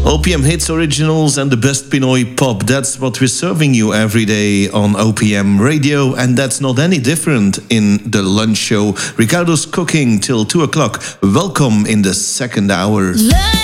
OPM hits, originals, and the best Pinoy pop. That's what we're serving you every day on OPM Radio, and that's not any different in the lunch show. Ricardo's cooking till 2 o'clock. Welcome in the second hour.